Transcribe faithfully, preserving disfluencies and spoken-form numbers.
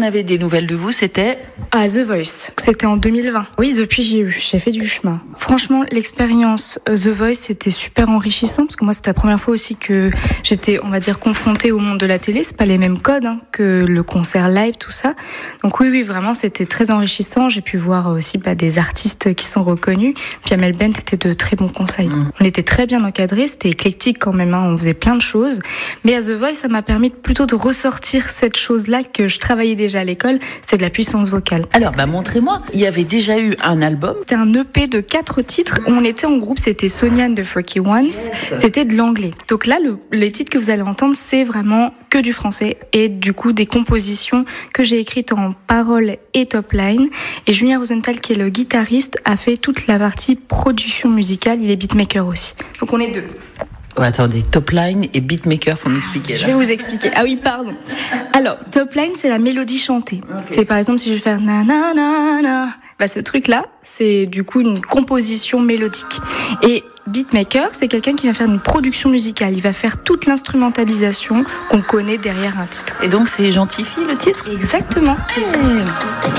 on avait des nouvelles de vous, c'était à The Voice. C'était en deux mille vingt. Oui, depuis j'ai eu, j'ai fait du chemin. Franchement, l'expérience The Voice, c'était super enrichissant parce que moi, c'était la première fois aussi que j'étais, on va dire, confrontée au monde de la télé. C'est pas les mêmes codes hein, que le concert live, tout ça. Donc oui, oui, vraiment, c'était très enrichissant. J'ai pu voir aussi bah, des artistes qui sont reconnus. Puis Amel Bent était de très bons conseils. Mmh. On était très bien encadrés, c'était éclectique quand même. Hein, on faisait plein de choses. Mais à The Voice, ça m'a permis plutôt de ressortir cette chose-là que je travaillais déjà à l'école, c'est de la puissance vocale. Alors, bah montrez-moi. Il y avait déjà eu un album. C'était un E P de quatre titres. On était en groupe, c'était Sonia and the Freaky Ones. C'était de l'anglais. Donc là, le, les titres que vous allez entendre, c'est vraiment que du français et du coup des compositions que j'ai écrites en paroles et top line. Et Julien Rosenthal, qui est le guitariste, a fait toute la partie production musicale. Il est beatmaker aussi. Donc on est deux. Oh, attendez, top line et beatmaker, faut m'expliquer. Là. Je vais vous expliquer. Ah oui, pardon. Alors, top line, c'est la mélodie chantée. Okay. C'est par exemple si je vais faire na na na na. Bah, ce truc-là, c'est du coup une composition mélodique. Et beatmaker, c'est quelqu'un qui va faire une production musicale. Il va faire toute l'instrumentalisation qu'on connaît derrière un titre. Et donc, c'est Gentifie le titre ? Exactement. C'est hey.